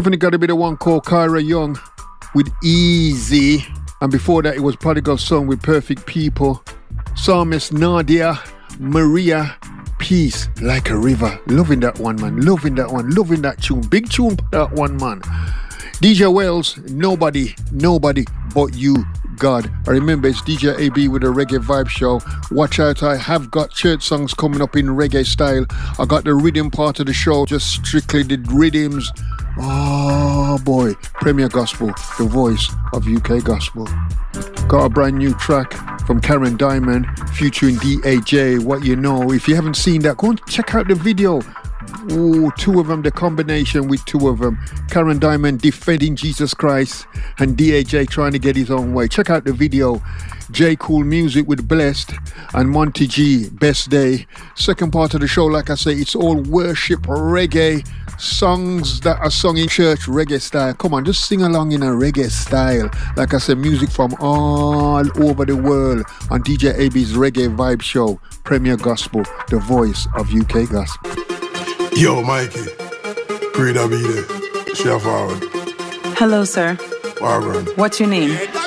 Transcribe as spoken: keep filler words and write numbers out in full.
Definitely got to be the one called Kyra Young with Easy. And before that, it was Prodigal Son with Perfect People. Psalmist Nadia, Maria, Peace Like a River. Loving that one, man. Loving that one. Loving that tune. Big tune for that one, man. D J Wells, Nobody, Nobody But You, God. I remember it's D J A B with a Reggae Vibe Show. Watch out, I have got church songs coming up in reggae style. I got the rhythm part of the show, just strictly the rhythms. Oh boy, Premier Gospel, the voice of U K Gospel. Got a brand new track from Karen Diamond featuring D A J, What You Know. If you haven't seen that, go and check out the video. Ooh, two of them, the combination with two of them. Karen Diamond defending Jesus Christ and D A J trying to get his own way. Check out the video. J Cool Music with Blessed and Monty G, Best Day. Second part of the show, like I say, it's all worship reggae songs that are sung in church reggae style. Come on, just sing along in a reggae style. Like I said, music from all over the world on D J A B's Reggae Vibe Show. Premier Gospel, the voice of U K Gospel. Yo, Mikey. Great to be there. Chef Howard. Hello, sir. Barbara. What's your name?